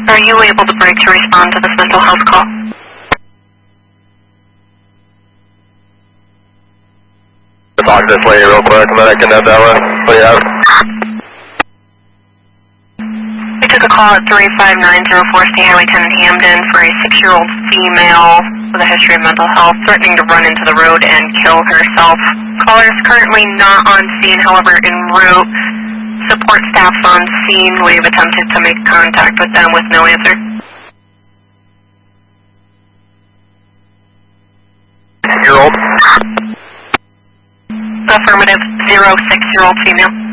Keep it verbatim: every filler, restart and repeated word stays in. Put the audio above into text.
Are you able to break to respond to this mental health call? Talk to this lady real quick, and then I can head that way. What do you have? We took a call at three five nine zero four State Highway ten in Hamden for a six-year-old female with a history of mental health threatening to run into the road and kill herself. Caller is currently not on scene, however, en route. Support staff's on scene. We've attempted to make contact with them with no answer. Year old? Affirmative, zero six-year-old female.